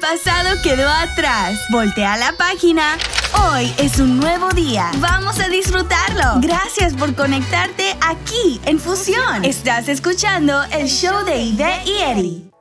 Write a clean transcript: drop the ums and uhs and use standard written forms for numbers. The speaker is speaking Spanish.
pasado quedó atrás. Voltea la página. Hoy es un nuevo día. Vamos a disfrutarlo. Gracias por conectarte aquí en Fusión. Estás escuchando el show de Ivette y Eddie.